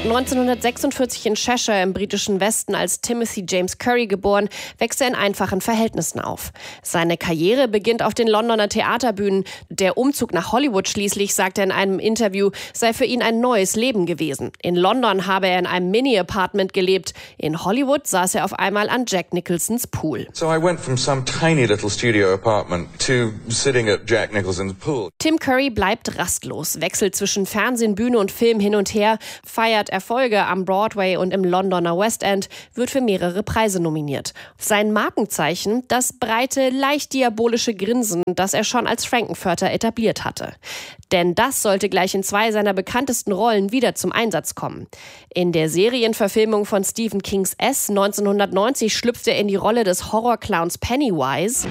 1946 in Cheshire im britischen Westen als Timothy James Curry geboren, wächst er in einfachen Verhältnissen auf. Seine Karriere beginnt auf den Londoner Theaterbühnen. Der Umzug nach Hollywood schließlich, sagt er in einem Interview, sei für ihn ein neues Leben gewesen. In London habe er in einem Mini-Apartment gelebt. In Hollywood saß er auf einmal an Jack Nicholsons Pool. So I went from some tiny little studio apartment to sitting at Jack Nicholson's pool. Tim Curry bleibt rastlos, wechselt zwischen Fernsehen, Bühne und Film hin und her, feiert Erfolge am Broadway und im Londoner West End, wird für mehrere Preise nominiert. Sein Markenzeichen, das breite, leicht diabolische Grinsen, das er schon als Frankenfurter etabliert hatte. Denn das sollte gleich in 2 seiner bekanntesten Rollen wieder zum Einsatz kommen. In der Serienverfilmung von Stephen Kings S 1990 schlüpft er in die Rolle des Horrorclowns Pennywise.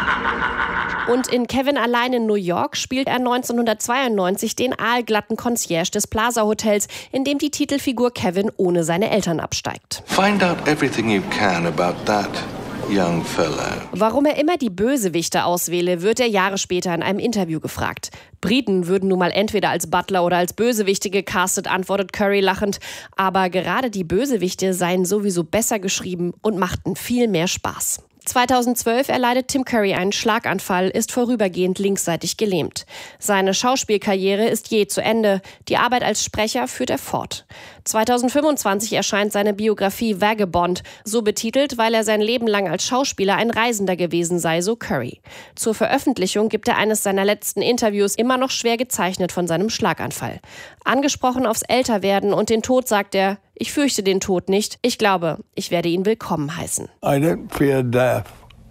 Und in Kevin allein in New York spielt er 1992 den aalglatten Concierge des Plaza Hotels, in dem die Titelfigur Kevin ohne seine Eltern absteigt. Find out everything you can about that young fellow. Warum er immer die Bösewichte auswähle, wird er Jahre später in einem Interview gefragt. Briten würden nun mal entweder als Butler oder als Bösewichte gecastet, antwortet Curry lachend. Aber gerade die Bösewichte seien sowieso besser geschrieben und machten viel mehr Spaß. 2012 erleidet Tim Curry einen Schlaganfall, ist vorübergehend linksseitig gelähmt. Seine Schauspielkarriere ist jäh zu Ende. Die Arbeit als Sprecher führt er fort. 2025 erscheint seine Biografie Vagabond, so betitelt, weil er sein Leben lang als Schauspieler ein Reisender gewesen sei, so Curry. Zur Veröffentlichung gibt er eines seiner letzten Interviews, immer noch schwer gezeichnet von seinem Schlaganfall. Angesprochen aufs Älterwerden und den Tod sagt er: Ich fürchte den Tod nicht. Ich glaube, ich werde ihn willkommen heißen. I don't fear death.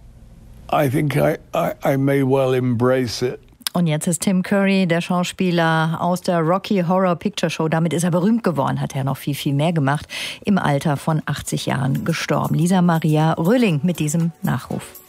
I think I may well embrace it. Und jetzt ist Tim Curry, der Schauspieler aus der Rocky Horror Picture Show, damit ist er berühmt geworden, hat er noch viel, viel mehr gemacht, im Alter von 80 Jahren gestorben. Lisa Maria Röhling mit diesem Nachruf.